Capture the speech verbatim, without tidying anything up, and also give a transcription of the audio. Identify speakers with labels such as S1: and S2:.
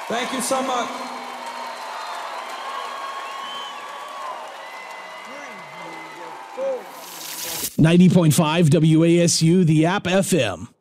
S1: Thank you so much.
S2: ninety point five W A S U, the App F M.